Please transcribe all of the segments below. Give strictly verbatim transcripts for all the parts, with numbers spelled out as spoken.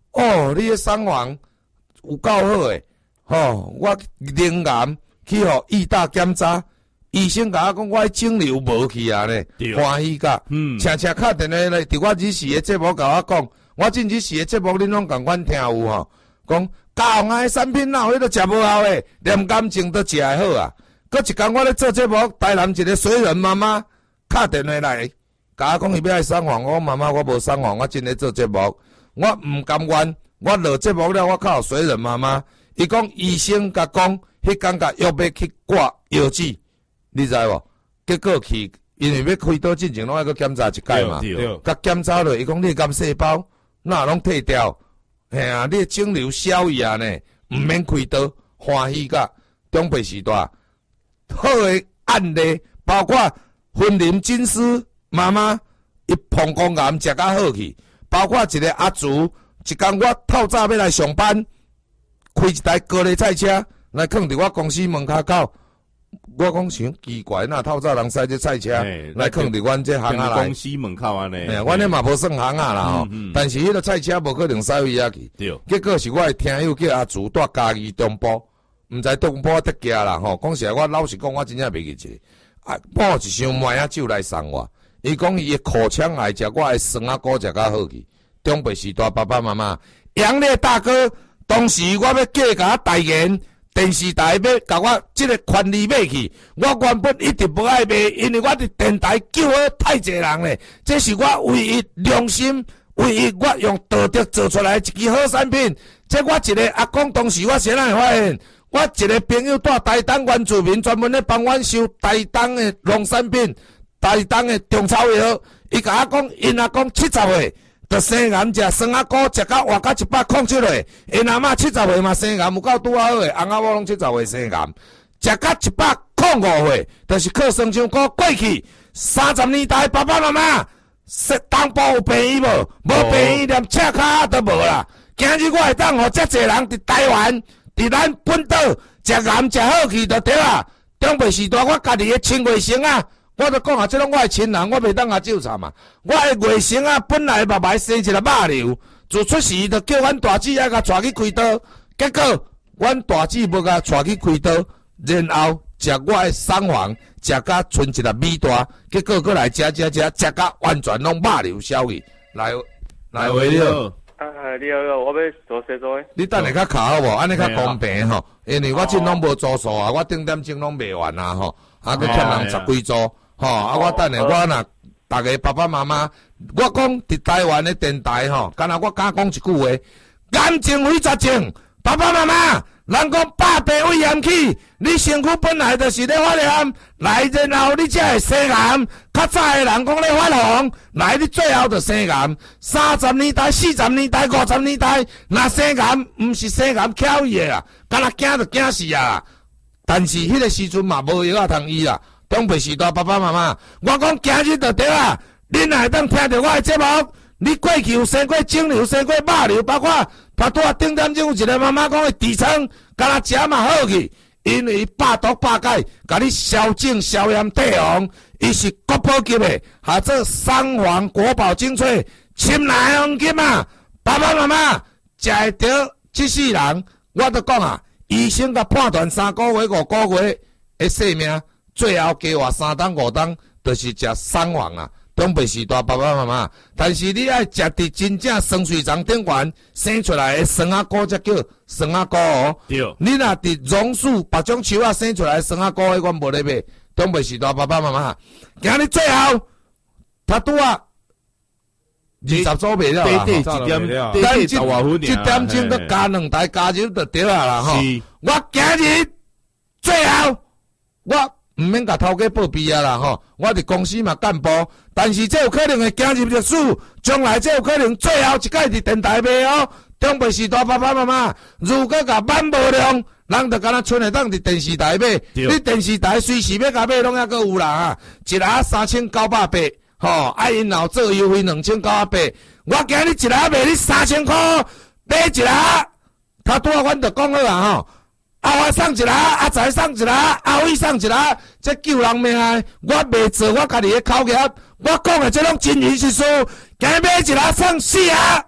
哦，你个送房有够好诶，吼，我灵癌去互医大检查，医生甲我讲我肿瘤无去啊呢，欢喜甲，嗯，车车敲电话来，伫我日时诶节目甲我讲，我进日时诶节目恁拢共阮听有吼，讲高雄诶产品哪有迄个食无效诶，连感情都食会好啊。搁一工我咧做节目，台南一个水人妈妈敲电话来，甲我讲伊要来送房，我讲妈妈我无送房，我真咧做节目，我毋甘愿，我落节目了，我靠水人妈妈，伊讲医生甲讲，迄工甲约要去挂药剂。你知无？结果去，因为要开刀进前拢要去检查一届嘛。甲检查落，伊讲你癌细胞哪拢退掉，嘿啊，你肿瘤消去啊呢，毋免开刀，欢喜甲中北时代好诶案例，包括婚林金丝妈妈伊膀胱癌食甲好去，包括一个阿祖，一工我透早要来上班，开一台高丽菜车来放伫我公司门口口。我讲想奇怪，那透早人驶这菜车来放伫阮这行啊来。公司门口安尼，阮咧嘛无算行啊啦吼。但是迄个菜车无可能驶位遐去。对。结果是我的听友叫阿祖住嘉义中部，毋知中部得家啦吼。讲实在，我老实讲，我真正袂记起。啊，抱一箱麦仔酒来送我。伊讲伊的口腔癌食我的酸仔糕食较好去。中北时代爸爸妈妈，杨烈大哥，当时我要叫甲代言。电视台要甲我即个权利买去，我原本一直无爱买，因为我伫电台救好太济人咧，这是我唯一良心、唯一我用道德做出来一支好产品。这我一个阿公当时我先来发现，我一个朋友住台东原住民，专门咧帮阮收台东的农产品、台东的中草药。伊甲我讲，因阿公七十岁。着生癌食酸仔糕，食到活到一百零七岁。因阿嬷七十岁嘛生癌，有够拄啊好诶。翁仔某拢七十岁生癌，食到一百零五岁，就是靠酸香菇过去。三十年代爸爸妈妈，说东部有病医无？无病医连赤脚都无啦。今日我会当互遮侪人伫台湾，伫咱本岛食癌食好去就对啦。中北时代我家己诶亲卫生啊。我都讲啊，即种我的亲人，我袂当甲纠缠嘛。我的外甥啊，本来目睭生一个肉瘤，自出世就叫阮大姊爱甲带去开刀，结果阮大姊要甲带去开刀，然后食我的送房，食甲剩一粒米大，结果过来食食食，食甲完全拢肉瘤消去。来来，喂，你好。 啊，你好，我要做洗做诶。 你等下较卡好无？安尼较公平吼，因为我真拢无做数啊，我顶点钟拢卖完啊吼，啊，佮欠人十几组。吼、哦，啊！我等下，我若逐个爸爸妈妈，我讲伫台湾的电台吼，敢若我敢讲一句话：癌症非绝症，爸爸妈妈，人讲百病为炎起，你身躯本来就是咧发炎，来然后你才会生癌。较早的人讲咧发红，来你最后就生癌。三十年代、四十年代、五十年代，若生癌，毋是生癌巧伊的啦，敢若惊就惊死啊！但是迄个时阵嘛无药啊通医啦。中北时代爸爸妈妈，我讲今日就对啦，恁若会当听到我的节目，你过去有生过肿瘤、生过肉瘤，包括他拄啊顶点钟有一个妈妈讲的痔疮，敢若食嘛好去，因为百毒百解，甲你消肿消炎退红，伊是国宝级的，或者三黄国宝精粹，深蓝黄金啊！爸爸妈妈食会着这世人，我都讲啊，医生甲判断三个月、五个月的性命。最后加活三档五档，就是食送房啊！中北时代爸爸妈妈，但是你爱食伫真正酸水肠顶悬生出来的酸仔糕，才叫酸仔糕哦。对。你若伫榕树别种树啊生出来的酸仔糕，迄阮无咧买。中北时代爸爸妈妈，今日最后他拄啊二十组卖了啦。对对，一点，但一一点钟搁加两台加入就对啊啦吼。我今日最后我。毋免甲头家报备啊啦吼，我伫公司嘛干部，但是这有可能会走入历史，将来这有可能最后一届伫电台卖哦。中北时代爸爸妈妈，如果甲满无量，人就敢若剩会当伫电视台买，你电视台随时要甲买，拢还阁有啦啊，一粒三千九百八，吼，爱因老做优惠两千九百八，我今日一粒卖你三千块，买一粒，他拄啊，阮就讲好啊吼。阿华送一粒，阿财送一粒，阿伟送一粒，这救人命啊！我袂做我家己的口业，我讲的这种真言实事。今日买一粒送四粒，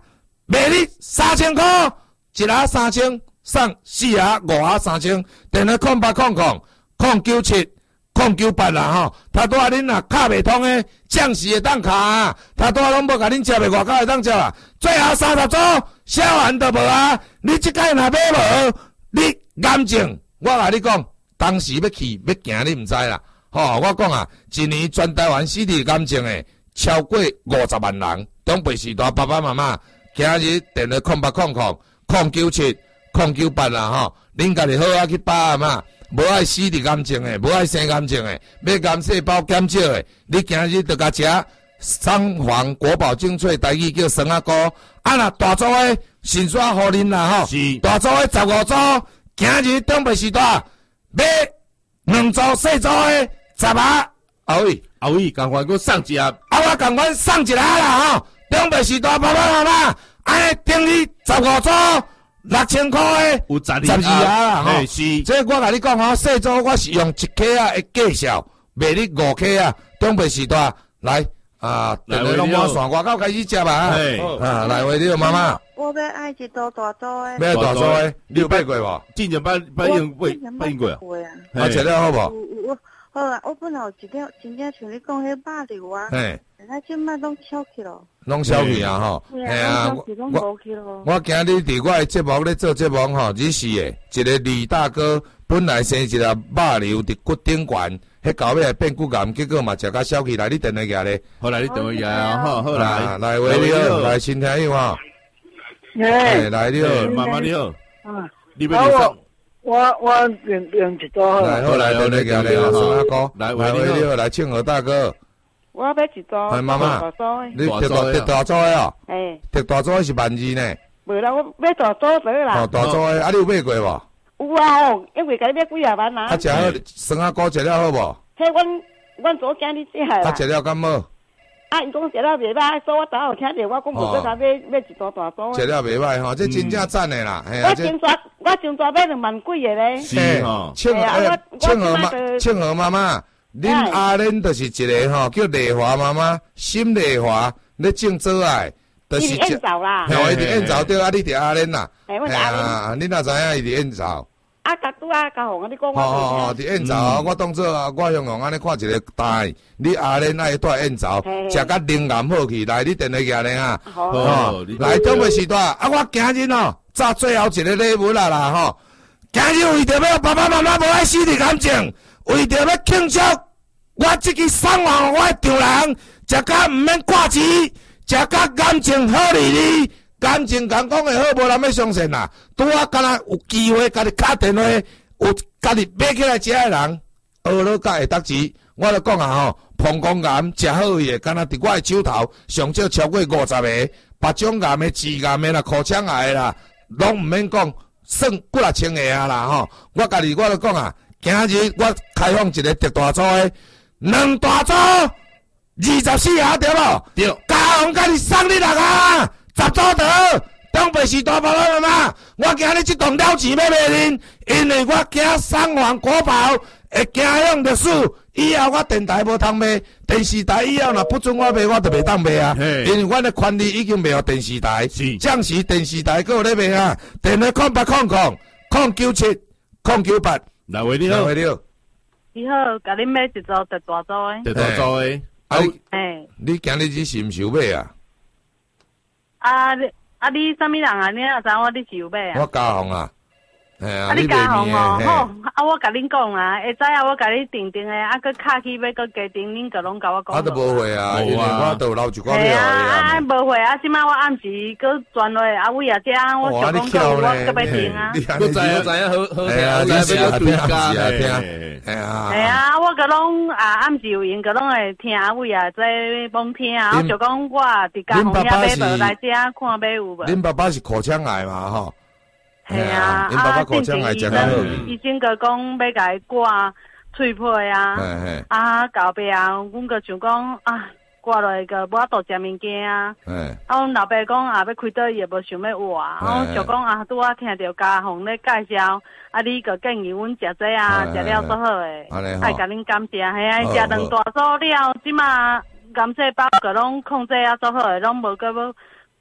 卖你三千块，一盒三千，送四盒、五盒三千。电话空八空空空九七空九八啦吼。他拄啊恁若卡袂通诶，暂时会当卡啊。他拄啊拢无甲恁食袂，外口会当食啊。最后三十组，销完都无啊。你即摆若买无，你眼睛，我甲你讲，当时要去要行，你毋知啦。吼，我讲啊，一年全台湾死伫眼睛诶超过五十万人。中北时代爸爸妈妈，今日电话空八空空空九七空九八啦吼，恁家己好啊去把握嘛。无爱死伫眼睛诶，无爱生眼睛诶，要癌细胞减少诶，你今日着甲食双黄国宝精粹，台语叫酸仔菇。啊若大组诶，先刷互恁啦吼。是。大组诶十五组，今日中北时代买两组细组诶十盒。阿伟， 阿伟，赶快给我送一盒。 啊，我赶快送一盒啦吼。中北时代爸爸妈妈，安尼等于十五组。六千块诶， 有十二十二啊，吼， 是。 这我甲你讲吼，细组我是用一克啊的计数，卖你五克啊。中北时代来啊，电话拢满线，外口开始接啊。啊，来回你妈妈。 我要爱一组大组诶。 要大组诶，你有买过无？ 之前捌捌用过，捌用过啊。 啊，食了好无？ 我好啊，我本来有一条真正像你讲迄肉瘤啊。嘿。现在即摆拢消去咯。 拢消去啊吼， 系啊，我我今日伫我诶节目咧做节目吼，日是诶，一个李大哥本来生一个肉瘤伫骨顶管，迄到尾变骨癌，结果嘛食甲消去来，你电话下咧， 好来你电话下啊，好，好来， 来喂你好，来新听友吼， 哎， 来你好， 妈妈你好， 啊， 你要我我我用用一组好， 来好来电话下咧，孙阿哥，来喂你好，来庆和大哥。 我要一组， 哎妈妈，你摕大摕大组诶哦， 哎， 摕大组诶是万二呢。 无啦，我买大组得啦。 哦，大组诶，啊你有买过无？有啊哦，因为甲你买几啊万啊。 啊，食好酸仔菇食了好无？ 迄阮阮昨囝你食啦。 啊，食了敢无？ 啊，伊讲食了袂歹，所以我昨有听着，我讲无再甲买买一组大组诶。 食了袂歹吼，这真正赞诶啦。 我真抓我真抓买两万几个咧。 是吼，庆和庆和妈庆和妈妈。恁阿恁就是一个吼，叫丽华妈妈，心丽华咧种做爱，就是一。伊伫演奏啦。 嘿，伊伫演奏对啊，你伫阿恁啦。 嘿，我伫阿恁。恁若知影伊伫演奏。 啊，甲拄啊，甲红啊，你讲我。 哦哦哦，伫演奏，我当做啊，我用用安尼看一个台，你阿恁爱带演奏，食甲灵感好去，来你电话下咧啊。 好。 来，中午时代啊，我今日哦，炸最后一个礼物啦啦吼，今日为着要爸爸妈妈无爱死伫感情。为着要庆祝我这个送往我的丈人，食甲毋免挂钱，食甲感情好哩哩，感情讲讲会好，无人要相信啦。拄啊，敢若有机会，家己打电话，有家己买起来食的人，学了甲会得钱。我就讲啊吼，膀胱癌食好伊的，敢若伫我的手头上少超过五十个，别种癌的、治癌的啦、口腔癌的啦，拢毋免讲，算几啊千个啊啦吼。我家己我就讲啊。今日我开放一个特大组诶，两大组二十四盒对无？ 对。 嘉宏甲你送你六盒，十组得。东北时代爸爸妈妈，我今日即栋了钱要卖恁，因为我惊送完国宝会惊响历史，以后我电台无通卖，电视台以后若不准我卖，我就袂当卖啊。因为阮的权利已经卖予电视台，暂时电视台搁有咧卖啊。电话空八空空空九七空九八。 来喂，你好， 你好， 你好，甲你买一组特大组诶， 特大组诶， 啊， 哎， 你今日是是毋是有买啊？ 啊，你啊，你啥物人啊？你若知我你是有买啊？ 我嘉宏啊，哎呀， 啊，你嘉宏哦，好，啊，我甲恁讲啊，会知啊，我甲你定定诶，啊，佮卡起要佮加定，恁个拢甲我讲。 啊，都无会啊，因为我都有留一寡票啊。啊，无会啊，即摆我暗时佮转落阿伟啊，遮我小公告我佮要定啊。 我知影知影，好好听，我知影要对家听，哎呀。 系啊，我佮拢啊暗时有闲，佮拢会听阿伟啊，在帮听啊。我就讲我伫嘉宏遐买无来遮看买有无？ 恁爸爸是口腔癌嘛，吼。 系啊，啊，进前医生医生个讲要甲伊挂喙皮啊，啊，到尾啊，阮个想讲啊，挂落个无法度食物件啊，啊，阮老爸讲啊，要开刀伊也无想要活啊，啊，就讲啊，拄啊听着嘉宏咧介绍，啊，你个建议阮食这啊，食了做好诶，爱甲恁感谢，系啊，食两大组了，即马癌细胞个拢控制啊做好诶，拢无个要。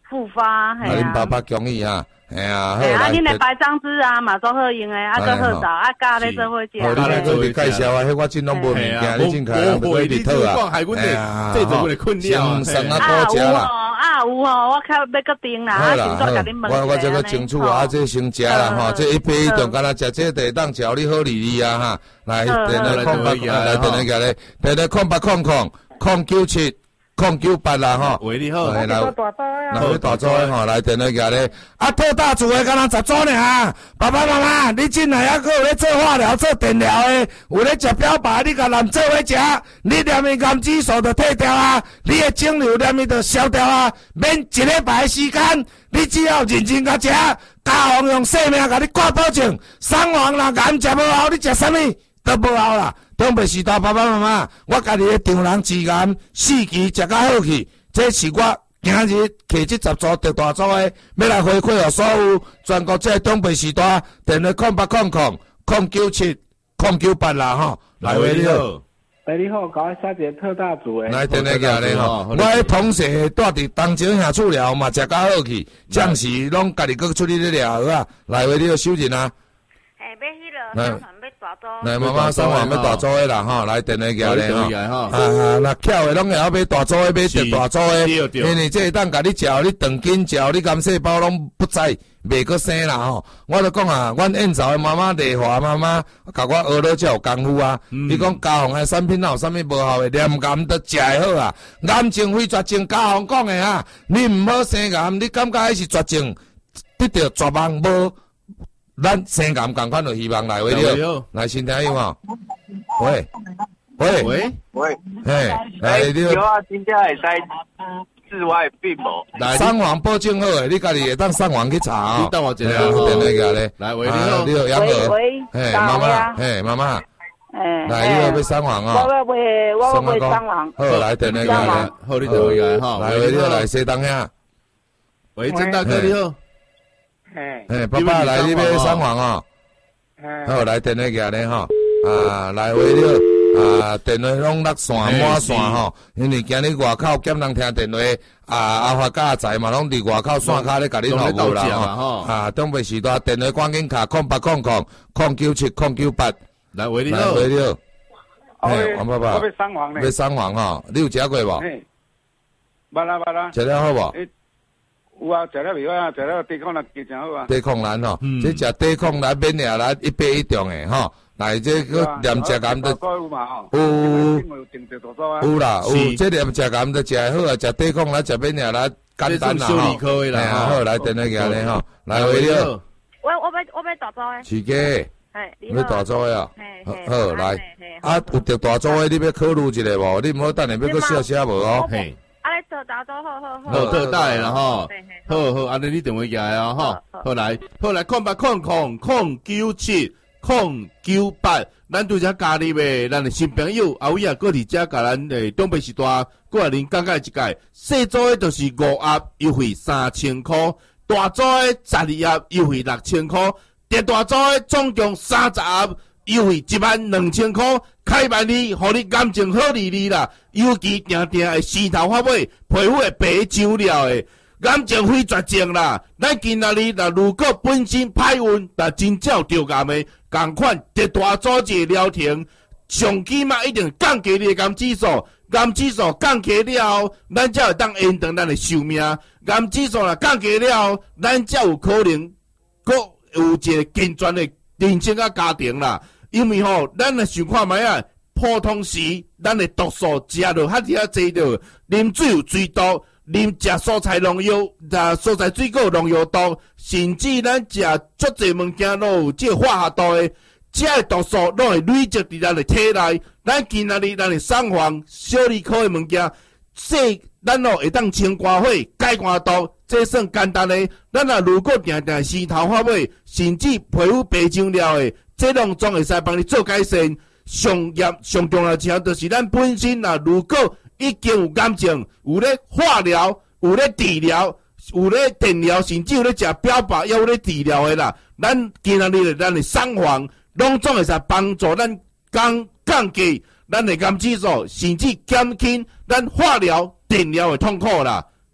复发，嘿啊，恁爸啊。 爸恭喜啊！哎呀，好嘿啊， 来， 恁的白樟枝啊，嘛做好用诶，啊，做好找啊，加咧做伙食。 好，你来做你介绍啊，迄我真拢无物件，你真开人不日头啊！哎呀， 这就我的困扰。 生啊， 啊多食啦。 啊有吼，我较要个订啦，啊，先做甲恁问我我这个清楚啊，这先食啦吼，这一杯一顿，敢若食这地当食你好利利啊哈！来，电来空八，来电来个咧，电来空八空空空九七。空九八啦吼， 喂你好， 来来，来大组诶吼，来电来个咧，啊，特大组诶，敢若十组呢啊！爸爸妈妈，你进来还佫有咧做化疗、做电疗诶，有咧食标靶，你甲人做伙食，你连伊癌指数就退掉啊，你诶肿瘤连伊就消掉啊，免一礼拜诶时间，你只要认真甲食，家皇用性命甲你挂保证，双黄若癌食无效，你食啥物都无效啦。东北时代爸爸妈妈，我家己的丈人治癌四期食甲好去，这是我今日摕这十组特大组的，要来回馈予所有全国这东北时代电话空八空空空九七空九八啦吼，来喂你好， 喂你好，搞小姐特大组诶， 来电话个咧吼，我迄同事住伫东井下厝疗嘛，食甲好去，暂时拢家己搁出去咧疗啊，来喂你好，收人啊。 诶，要迄个三环要大组。 来，妈妈三环要大组的啦吼，来电话个咧吼，啊啊，那巧的拢会晓买大组的，买特大组的，因为这当甲你食，你长筋食，你癌细胞拢不在，袂搁生啦吼。我就讲啊，阮燕巢的妈妈丽华妈妈，甲我学了才有功夫啊。伊讲家红的产品哪有啥物无效的，连癌都食会好啊。癌症非绝症，家红讲的啊，你毋好生癌，你感觉迄是绝症，得到绝望无？咱生癌共款就希望来喂你好，来先听有吼，喂喂喂喂， 嘿，来你好， 啊，真正会使治外病无？ 来上网保证好诶，你家己会当上网去查哦。 你等我一下， 电那个咧， 来喂你好， 你好杨喂儿， 喂， 嘿妈妈，嘿妈妈， 诶， 来你要要上网哦。 我要买，我要买上网。 好，来电那个咧， 好你等我一下哈， 来喂你好，来西东下， 喂曾大哥你好。 嘿， 嘿，爸爸来你要上网哦，好来电那个咧吼，啊来喂你好，啊电话拢落线满线吼，因为今日外口兼人听电话，啊阿发家仔嘛拢伫外口线卡咧甲你服务啦吼，啊东北时代电话关键卡空八空空空九七空九八， 来喂你好， 喂你好，嘿王爸爸， 我要上网咧， 要上网吼，你有食过无？ 嘿，捌啦捌啦， 食了好无？ 有啊，食了袂歹啊，食了抵抗力极真好啊。 抵抗力吼，这食抵抗力免疫力一百以上诶吼，来这个连食癌都有有啦，有这连食癌都食好啊，食抵抗力食免疫力简单啦吼。哎呀，好来电那个咧吼，来喂你好。 我我要我要大组诶。 是个，要大组诶啊。好来，啊有着大组诶，你要考虑一下无？你毋好等下要搁写写无哦。 嘿。 啊，你特大组好好好。 好，特大诶啦吼。好好，安尼你电话来啊吼。好来，好来，空八空空空九七空九八，咱拄则加入诶，咱诶新朋友后尾啊，过伫遮甲咱诶东北时代过来恁讲解一解。细组诶就是五盒优惠三千箍，大组诶十二盒优惠六千箍，特大组诶总共三十盒。优惠一万两千块，开万你，互你感情好利利啦。尤其定定会洗头发尾，皮肤会白上了诶，癌症非绝症啦。咱今仔日若如果本身歹运，但真照着癌诶，共款特大组织疗程，上起码一定降低你诶癌指数，癌指数降低了后，咱才会当延长咱诶寿命。癌指数若降低了后，咱才有可能搁有一个健全诶人生啊家庭啦。因为吼，咱来想看卖啊，普通时咱的毒素食落较遐济着，啉水有水毒，啉食蔬菜农药，食蔬菜水果农药毒，甚至咱食足侪物件拢有即个化学毒的，这个毒素拢会累积伫咱的体内。咱今仔日咱的上防小儿科的物件，说咱哦会当清肝火、解肝毒，这算简单的。咱若如果定定洗头发尾，甚至皮肤白上了的。这种总会使帮你做改善。上严上重要一项就是咱本身啊，如果已经有癌症，有咧化疗，有咧治疗，有咧电疗，甚至有咧食标靶药有咧治疗的啦，咱今仔日咱的上防，拢总会使帮助咱降降低咱的癌指数，甚至减轻咱化疗、电疗的痛苦啦。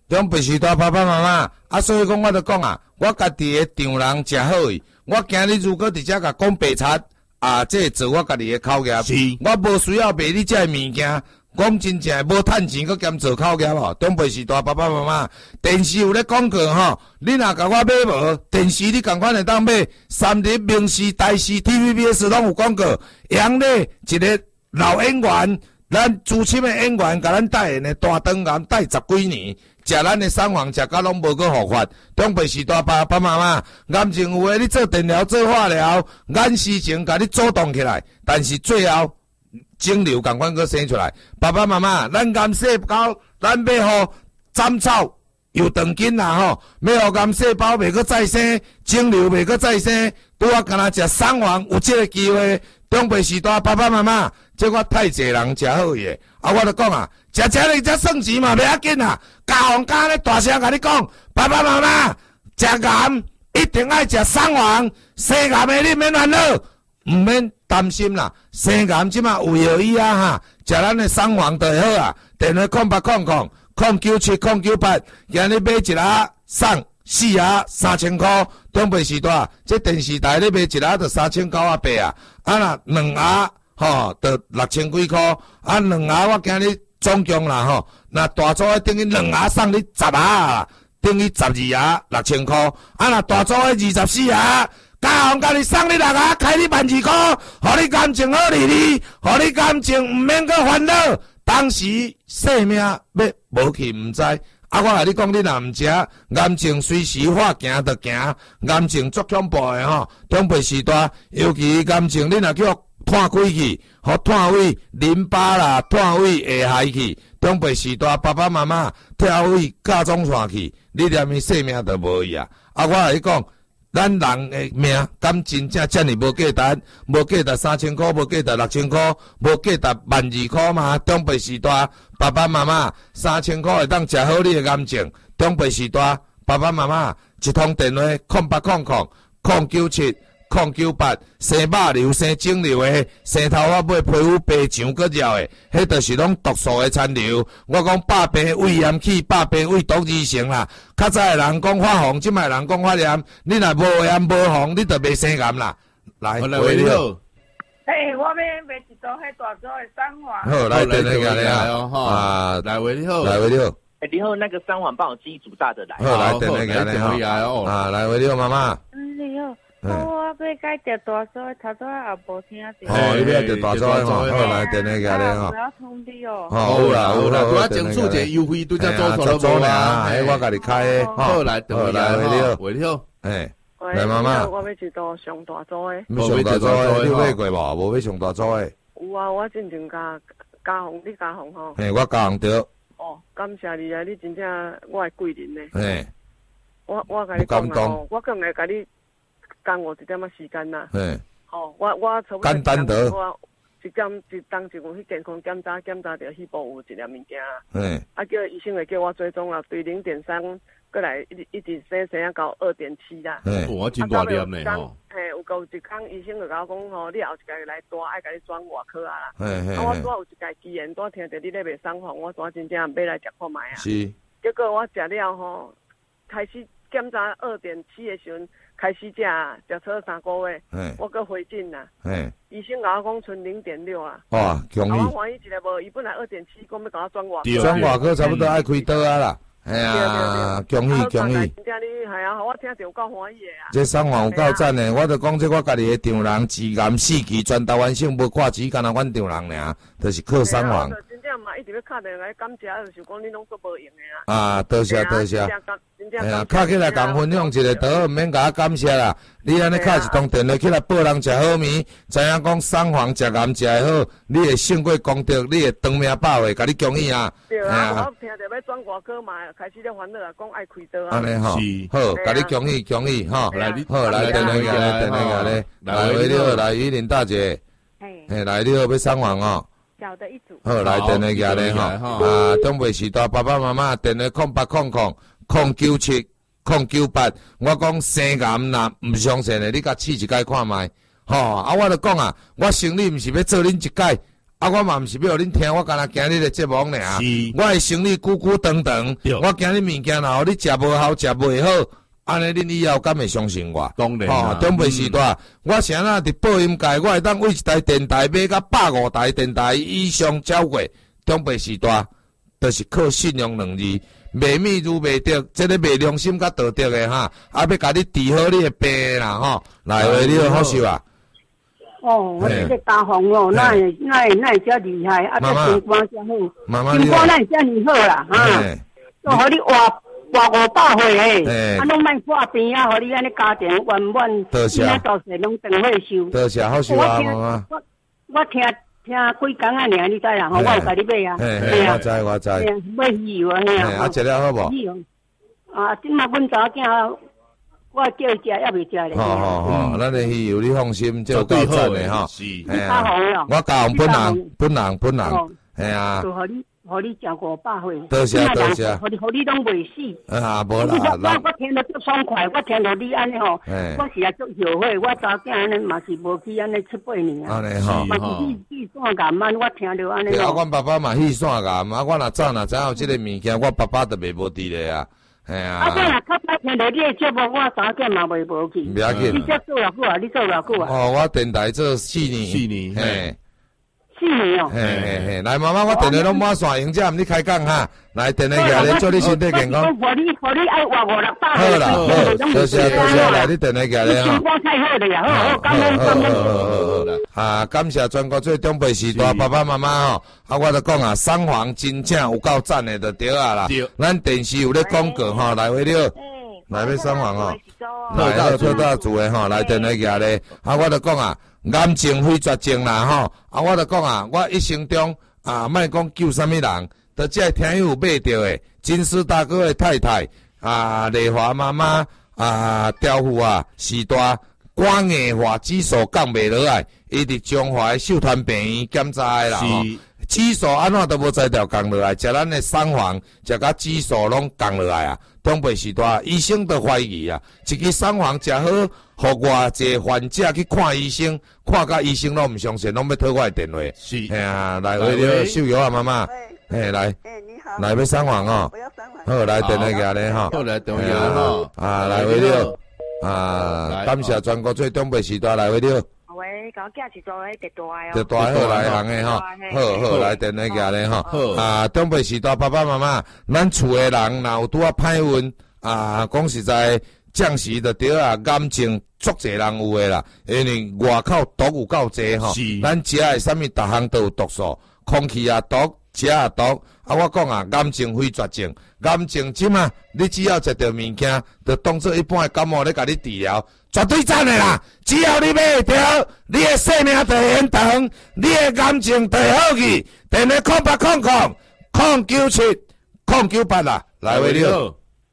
中北时代爸爸妈妈，啊，所以讲我就讲啊，我家己的丈人诚好伊，我今日如果伫遮甲讲白贼啊，这做我家己的口业，我无需要卖你遮的物件。讲真正无趁钱，佮兼做口业吼。中北时代爸爸妈妈，电视有咧广告吼，你若甲我买无，电视你共款会当买，三立、明视、台视、T V B S 拢有广告。杨丽一个老演员，咱资深的演员，甲咱代言的大肠癌带十几年，食咱的三黄食到拢无个复发。中北时代爸爸妈妈，癌症有诶，你做电疗、做化疗，眼事情甲你阻挡起来，但是最后。肿瘤共款个生出来，爸爸妈妈，咱癌细胞，咱要互斩草又长筋啦吼，要互癌细胞袂个再生，肿瘤袂个再生，拄啊，干那食三黄有这个机会。中北时代爸爸妈妈，这我太济人食好伊个，啊，我就讲啊，食这个才算钱嘛，袂要紧啊。家行家咧大声甲你讲，爸爸妈妈食癌一定爱食三黄，生癌的你免烦恼。唔免担心啦，生癌即马有药医啊哈，食咱的三黄就会好啊。电话空八空空空九七空九八，今日买一盒送四盒三千块。中北时代，这电视台咧买一盒就三千九啊八啊，啊啦两盒吼就六千几块，啊两盒我今日总共啦吼，那大组的等于两盒送你十盒啊，等于十二盒六千块，啊那大组的二十四盒。家行家己送你六盒，开你万二块，互你感情好哩哩，互你感情毋免阁烦恼。当时性命要无去毋知，啊，我甲你讲，你若毋食，癌症随时化行就行，癌症足恐怖的吼。中北时代，尤其癌症，你若叫炭开去，互炭位淋巴啦，炭位下害去。中北时代，爸爸妈妈跳位加总线去，你连伊性命都无去啊！啊，我甲你讲。咱人的命，敢真正遮尔无价值？无价值三千块，无价值六千块，无价值万二块嘛？中北时代，爸爸妈妈三千块会当食好你的癌症。中北时代，爸爸妈妈一通电话空八空空空九七空九八，生肉瘤、生肿瘤的，生头发尾皮肤白墙搁绕的，迄就是拢毒素的残留。我讲百病胃炎气，百病胃毒而成啦。较早的人讲发红，即卖人讲发炎。你若无炎无红，你就袂生癌啦。来， 来，喂，你好。 嘿，我要买一组迄大组的三黄。 好，来，电话过来啊！啊，来，喂，你好。 来，喂，你好。 哎，你好，那个三黄帮我寄一组大的来。 好，来，电话过来哦。啊，来，喂，你好，妈妈。 嗯，你好。我我要改条大组的，头拄仔也无听到。 哦，你要条大组的吼，好，来，电话过来吼。 我要通知哦。 好啦，好啦，拄仔政府一个优惠，拄则做错了无啦？ 哎，我甲你开的。 好，来， 好，来，喂，你好， 喂，你好。 哎，来，妈妈。 我要一组上大组的。 上大组的，你买过无？无买上大组的。 有啊，我真正加加红，你加红吼。 嘿，我加红着。 哦，感谢你啊！你真正我的贵人呢。 嘿。 我我甲你讲啊，我更会甲你。耽误一点仔时间呐，吼，我我差不多简单得， 我一点一当一份去健康检查，检查着迄部有一粒物件， 嗯， 啊叫医生会叫我追踪啊，对零点三过来一一直升升啊到二点七啦， 嗯，我真大粒呢吼， 嘿，有够一工医生就甲我讲吼，你后一届来带爱甲你转外科啊啦， 嘿嘿， 啊我拄有一届机缘，拄听着你咧卖三黄，我拄真正买来食看卖啊， 是， 结果我食了吼，开始检查二点七的时阵。开始食食错三个月，我搁回诊啦。医生甲我讲剩零点六啊。哇， 恭喜！ 我欢喜一个无，伊本来二点七，讲要甲我转外科。 转外科差不多爱开刀啊啦。哎呀，恭喜恭喜！ 真正你系啊，我听着有够欢喜的啊。 这三黄有够赞的，我就讲这我家己的丈人，治癌四期，全台湾省无挂钱，干那阮丈人尔，就是靠三黄。 真正嘛，一直要敲电话来感谢，就是讲你拢做无用的啊。啊，多谢多谢。哎呀，敲起来共分享一个刀，毋免甲我感谢啦。你安尼敲一通电话起来报人食好面，知影讲三黄食癌食会好，你会胜过功德，你会长命百岁，甲你恭喜啊！ 对啊，我听着要转外科嘛，开始咧烦恼啊，讲爱开刀啊。 安尼吼，好，甲你恭喜恭喜吼，来，好来电话过来，电话过来，来喂，你好，来玉林大姐，哎，来你好，要三黄哦。 小的一组。 好，来电话过来吼，啊，东北时代爸爸妈妈电话空八空空。空九七空九八，我讲生癌呐，唔相信的，你甲试一届看卖，吼、哦、啊！我就讲啊，我生理唔是要做恁一届， 啊，我嘛毋是要互恁听，我干那今日的节目尔。我的生理久久长长，我今日物件若互你食无好，食袂好，安尼恁以后敢会相信我？ 当然吼，中北时代，我谁若伫播音界，我会当为一台电台买到百五台电台以上超过。中北时代，就是靠信用两字。卖米如卖德，这个卖良心甲道德的哈，啊要甲你治好你的病啦吼，来话你好受啊。 哦，我这个大红哦，那也那也那也遮厉害，啊，这情况遮好， 妈妈情况那也遮尼好啦，哈，都互你活活五百岁诶，啊，拢莫破病啊，互你安尼家庭圆满， 多谢， 到时拢等会收， 多谢好受啊，妈妈。 我我听。听几工啊？尔你知啦？吼，我有甲你买啊。 嘿，我知我知。 买鱼啊，嘿啊。 啊，食了好无？ 啊，即马阮查囝，我叫伊食，还未食咧。 好好好，咱的鱼油你放心，这有够赞的哈。 是。加红了。 我教红本人，本人本人，系啊。 就互你，互你食五百岁。 多谢多谢。 互你，互你拢袂死。 啊，无啦。 我我听着足爽快，我听着你安尼吼，我是也足后悔，我查囝安尼嘛是无去安尼七八年啊。 安尼吼。 嘛是去去线癌啊，我听着安尼。 啊，阮爸爸嘛去线癌，啊，我若早若知影有即个物件，我爸爸就袂无伫咧啊。系啊！ 啊，我若较早听到你的节目，我查囝嘛袂无去。 不要紧。 你这做偌久啊？你做偌久啊？ 哦，我电台做四年。 四年。 嘿。 四年哦。 嘿嘿嘿，来妈妈，我电话拢满线，用遮毋你开讲哈。来，电话起来，祝你身体健康。 互你互你爱活五六百岁。好啦，好，多谢多谢，来你电话起来哈。 情况太好了呀，好好，感恩感恩。 好好好啦，啊，感谢全国最中北时代爸爸妈妈吼，啊，我就讲啊，双簧真正有够赞的，就对啊啦。咱电视有咧广告吼，来回了，来要双簧吼，来到特大组的吼，来电话起来咧，啊，我就讲啊。癌症非绝症啦吼，啊，我就讲啊，我一生中啊，莫讲救啥物人，就这听友买着的，金丝大哥的太太啊，丽华妈妈啊，刁妇啊，时大肝硬化指数降袂落来，伊伫中华的秀团病院检查的啦吼，指数安怎都无才调降落来，食咱的双簧，食甲指数拢降落来啊，中北时代医生都怀疑啊，一支双簧食好。互偌济患者去看医生，看甲医生拢毋相信，拢要讨我的电话。 是， 哎呀，来为了秀瑶啊，妈妈，哎来， 哎你好， 来要双簧哦， 不要双簧， 好来电话给你哈， 好来电话哈， 啊来为了，啊感谢全国最东北时代来为了。 喂，甲我寄一组诶，特大哦， 特大好来行诶吼，好好来电话给你哈，啊东北时代爸爸妈妈，咱厝诶人若有拄啊歹运啊，讲实在。降时就对啊，癌症足侪人有诶啦，因为外口毒有够侪吼，咱食诶啥物，逐项都有毒素，空气也毒，食也毒。啊，我讲啊，癌症非绝症，癌症即嘛，你只要食着物件，就当做一般诶感冒咧，甲你治疗，绝对赞诶啦！只要你买会着，你诶生命就会延长，你诶癌症就会好去。电话空八空空空九七空九八啦，来为了。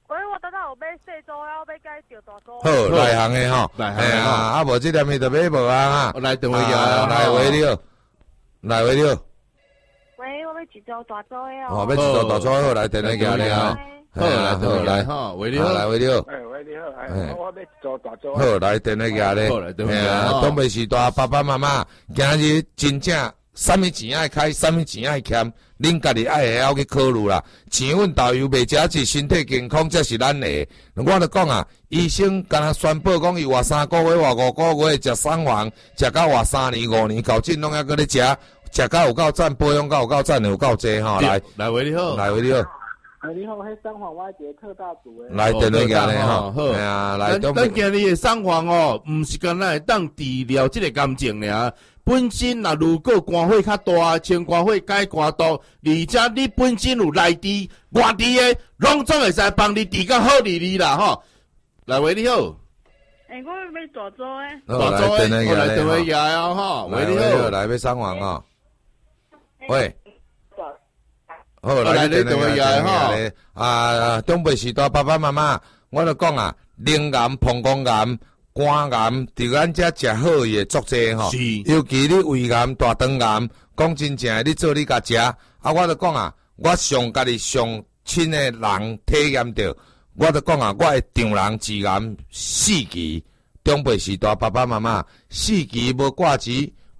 好，来行诶吼，哎呀，啊无即点咪就买无啊， 来电话呀， 来为了，来为了。 喂，我要一组大组诶哦。哦，要一组大组好，来电话给你啊。 好，来好来哈，为了， 来为了。 哎，喂你好，哎，我要一组大组。 好，来电话给你。 好，来电话。 哎呀，东北时代爸爸妈妈，今日真正。啥物钱爱开，啥物钱爱欠，恁家己爱会晓去考虑啦。钱阮导游袂食是身体健康，才是咱的。我就讲啊，医生敢若宣布讲伊活三个月、活五个月，食双簧，食到活三年、五年，到今拢还搁咧食，食到有够赞，保养到有够赞，有够济吼。来， 来为你好， 来为你好。 哎，你好，迄双簧我一个特大组诶。 来，电话给你吼。好，哎呀，来， 咱咱今日的双簧哦，毋是干那会当治疗即个癌症尔。本身若如果肝火较大，清肝火解肝毒，而且你本身有内治、外治的，拢总会使帮你治较好治理啦吼。来，喂，你好。 诶，我要大组诶。 大组诶，我来电话呀呀吼。喂，你好， 来要双簧哦。喂。好， 来你电话呀吼。 啊，东北时代爸爸妈妈，我就讲啊，灵癌、膀胱癌。肝癌伫咱遮食好诶足济吼，尤其你胃癌、大肠癌，讲真正诶，你做你家食，啊，我就讲啊，我上家己上亲诶人体验着，我就讲啊，我诶丈人治癌四期，中北时代爸爸妈妈四期无挂齿，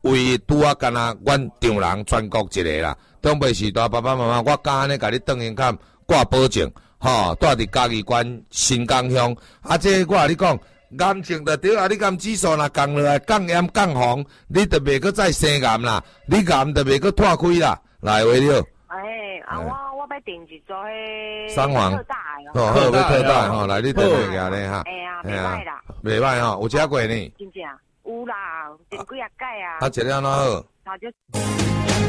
为拄啊，干那阮丈人全国一个啦，长辈时代爸爸妈妈，我敢安尼甲你邓英坎挂保证，吼，住伫嘉义县新港乡，啊，这我甲你讲，癌症着对啊，你癌指数若降落来，降炎降红，你着袂阁再生癌啦，你癌着袂阁脱开啦，来话了。 哎，啊，我我要订一组迄三黄特大的，哦，好，要特大吼，来你等下个咧哈。 哎呀，袂歹啦， 袂歹吼，有食过呢？ 真正有啦，订几啊届啊。 啊，食了哪好？ 头就。